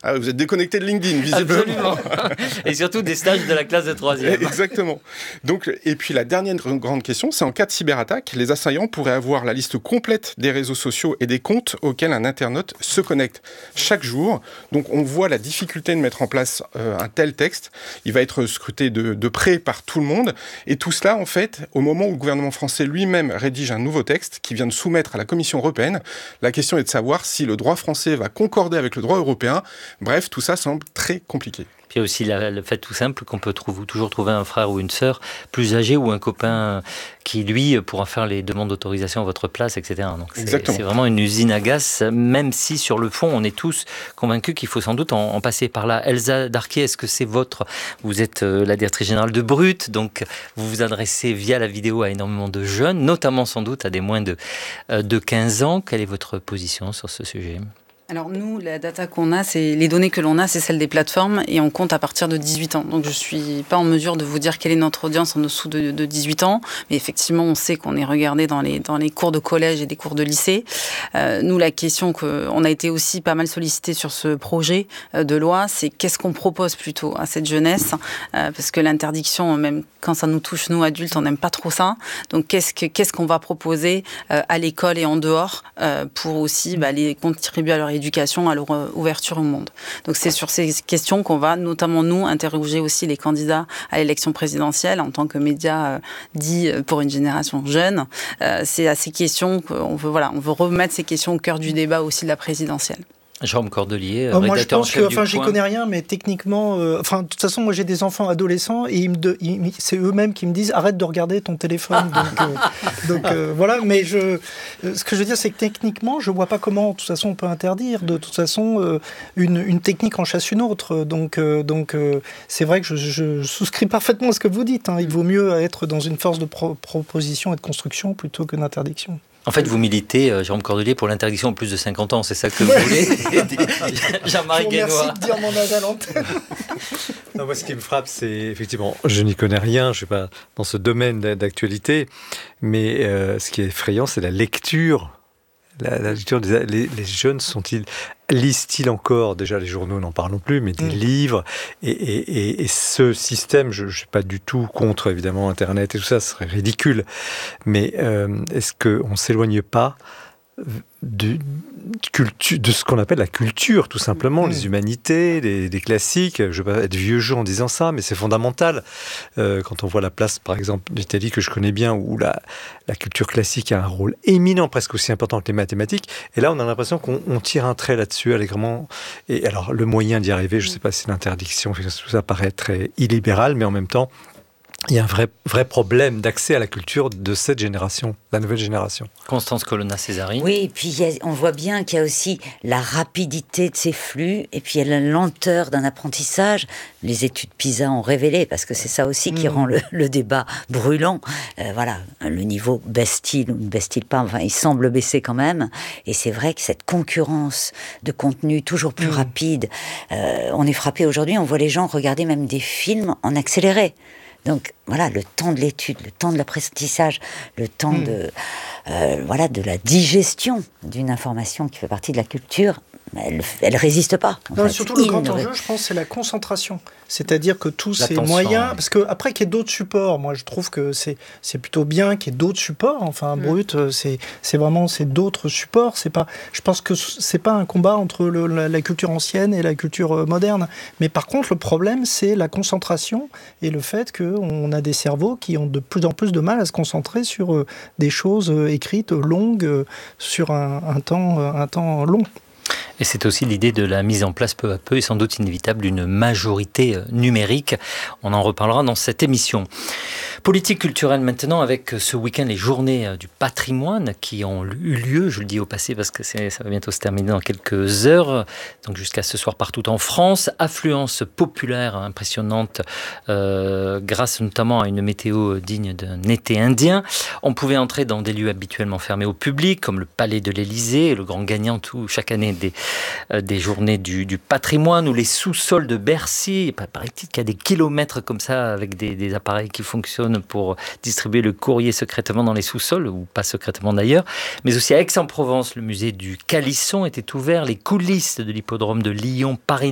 Ah, vous êtes déconnecté de LinkedIn, visiblement. Absolument. Et surtout des stages de la classe de 3e. Exactement. Donc, et puis la dernière grande question, c'est en cas de cyberattaque, les assaillants pourraient avoir la liste complète des réseaux sociaux et des comptes auxquels un internaute se connecte chaque jour. Donc on voit la difficulté de mettre en place un tel texte. Il va être scruté de près par tout le monde. Et tout cela, en fait, au moment où le gouvernement français lui-même rédige un nouveau texte qui vient de soumettre à la Commission européenne, la question est de savoir si le droit français va concorder avec le droit européen. Bref, tout ça semble très compliqué. Puis il y a aussi le fait tout simple qu'on peut toujours trouver un frère ou une sœur plus âgé ou un copain qui, lui, pourra faire les demandes d'autorisation à votre place, etc. Donc c'est vraiment une usine à gaz, même si sur le fond, on est tous convaincus qu'il faut sans doute en passer par là. Elsa Darquier, est-ce que c'est vous êtes la directrice générale de Brut, donc vous vous adressez via la vidéo à énormément de jeunes, notamment sans doute à des moins de 15 ans. Quelle est votre position sur ce sujet ? Alors nous, la data qu'on a, les données que l'on a, c'est celle des plateformes et on compte à partir de 18 ans. Donc je ne suis pas en mesure de vous dire quelle est notre audience en dessous de 18 ans, mais effectivement, on sait qu'on est regardé dans les cours de collège et des cours de lycée. Nous, la question on a été aussi pas mal sollicité sur ce projet de loi, c'est qu'est-ce qu'on propose plutôt à cette jeunesse, parce que l'interdiction, même quand ça nous touche, nous adultes, on n'aime pas trop ça. Donc qu'est-ce qu'on va proposer à l'école et en dehors pour aussi les contribuer à leur éducation, à leur ouverture au monde. Donc c'est sur ces questions qu'on va, notamment nous, interroger aussi les candidats à l'élection présidentielle en tant que média dit pour une génération jeune. C'est à ces questions qu'on veut, on veut remettre ces questions au cœur du débat aussi de la présidentielle. Jérôme Cordelier, moi je pense que, j'y connais rien, mais techniquement, de toute façon, moi j'ai des enfants adolescents et c'est eux-mêmes qui me disent arrête de regarder ton téléphone. Donc voilà, mais ce que je veux dire, c'est que techniquement, je vois pas comment, de toute façon, on peut interdire. De toute façon, une technique en chasse une autre. Donc c'est vrai que je souscris parfaitement à ce que vous dites. Il vaut mieux être dans une force de proposition et de construction plutôt que d'interdiction. En fait, vous militez, Jérôme Cordelier, pour l'interdiction en plus de 50 ans, c'est ça que vous voulez Jean-Marie Guénois. Merci de dire mon âge à l'antenne. Non, moi, ce qui me frappe, c'est effectivement, je n'y connais rien, je ne suis pas dans ce domaine d'actualité, mais ce qui est effrayant, c'est la lecture. La lecture les jeunes lisent-ils encore, déjà les journaux n'en parlons plus, mais des livres, et ce système, je ne suis pas du tout contre évidemment Internet et tout ça, ce serait ridicule, mais est-ce qu'on ne s'éloigne pas de ce qu'on appelle la culture, tout simplement, les humanités, les classiques. Je ne vais pas être vieux jeu en disant ça, mais c'est fondamental. Quand on voit la place, par exemple, d'Italie, que je connais bien, où la culture classique a un rôle éminent, presque aussi important que les mathématiques. Et là, on a l'impression qu'on tire un trait là-dessus allègrement. Et alors, le moyen d'y arriver, je ne sais pas si l'interdiction, tout ça paraît très illibéral, mais en même temps, il y a un vrai problème d'accès à la culture de cette génération, la nouvelle génération. Constance Colonna-Césari. Oui, et puis on voit bien qu'il y a aussi la rapidité de ces flux, et puis il y a la lenteur d'un apprentissage. Les études PISA ont révélé, parce que c'est ça aussi qui rend le débat brûlant. Voilà, le niveau baisse-t-il ou ne baisse-t-il pas, enfin, il semble baisser quand même. Et c'est vrai que cette concurrence de contenu toujours plus rapide, on est frappé aujourd'hui, on voit les gens regarder même des films en accéléré. Donc voilà, le temps de l'étude, le temps de l'apprentissage, le temps de la digestion d'une information qui fait partie de la culture, elle résiste pas. Non, surtout le grand enjeu, je pense, c'est la concentration. C'est-à-dire que tous ces moyens, parce qu'après qu'il y ait d'autres supports, moi je trouve que c'est plutôt bien qu'il y ait d'autres supports. Enfin, Brut, c'est d'autres supports. Je pense que c'est pas un combat entre la culture ancienne et la culture moderne. Mais par contre, le problème, c'est la concentration et le fait qu'on a des cerveaux qui ont de plus en plus de mal à se concentrer sur des choses écrites longues sur un temps long. Et c'est aussi l'idée de la mise en place peu à peu et sans doute inévitable d'une majorité numérique. On en reparlera dans cette émission. Politique culturelle maintenant avec ce week-end les journées du patrimoine qui ont eu lieu, je le dis au passé parce que ça va bientôt se terminer dans quelques heures, donc jusqu'à ce soir partout en France. Affluence populaire impressionnante grâce notamment à une météo digne d'un été indien. On pouvait entrer dans des lieux habituellement fermés au public comme le Palais de l'Élysée, le grand gagnant chaque année des journées du patrimoine, ou les sous-sols de Bercy. Paraît-il qu'il y a des kilomètres comme ça avec des appareils qui fonctionnent pour distribuer le courrier secrètement dans les sous-sols, ou pas secrètement d'ailleurs. Mais aussi à Aix-en-Provence, le musée du Calisson était ouvert, les coulisses de l'hippodrome de Lyon, Paris